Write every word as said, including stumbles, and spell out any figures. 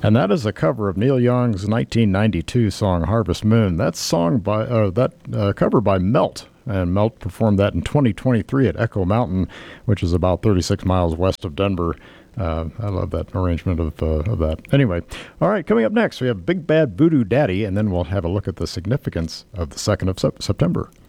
And that is a cover of Neil Young's nineteen ninety-two song "Harvest Moon." That's song by uh, that uh, cover by Melt, and Melt performed that in twenty twenty-three at Echo Mountain, which is about thirty-six miles west of Denver. Uh, I love that arrangement of uh, of that. Anyway, all right. Coming up next, we have Big Bad Voodoo Daddy, and then we'll have a look at the significance of the second of sep- September.